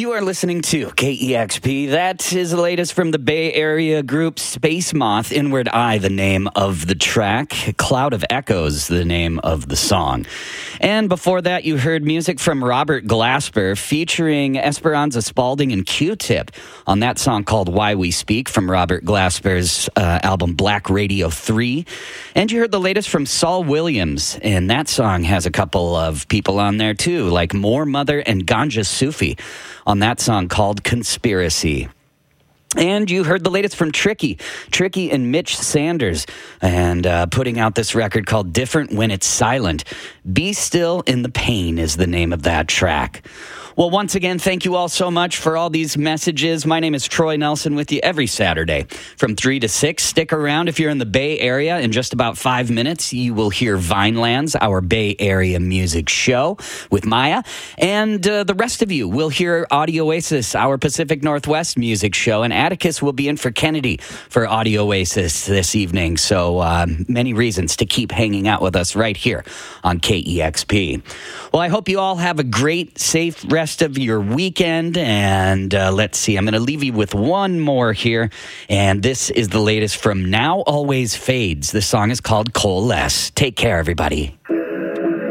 You are listening to KEXP. That is the latest from the Bay Area group Space Moth, Inward Eye, the name of the track. Cloud of Echoes, the name of the song. And before that, you heard music from Robert Glasper featuring Esperanza Spalding and Q-Tip on that song called Why We Speak from Robert Glasper's album Black Radio 3. And you heard the latest from Saul Williams, and that song has a couple of people on there too, like More Mother and Ganja Sufi on that song called Conspiracy. And you heard the latest from Tricky and Mitch Sanders, and putting out this record called Different When It's Silent. Be Still in the Pain is the name of that track. Well, once again, thank you all so much for all these messages. My name is Troy Nelson with you every Saturday from 3 to 6. Stick around if you're in the Bay Area. In just about 5 minutes, you will hear Vinelands, our Bay Area music show with Maya. And the rest of you will hear Audio Oasis, our Pacific Northwest music show. And Atticus will be in for Kennedy for Audio Oasis this evening. So many reasons to keep hanging out with us right here on KEXP. Well, I hope you all have a great, safe rest of your weekend. And let's see, I'm going to leave you with one more here. And this is the latest from Now Always Fades. The song is called Coalesce. Take care, everybody.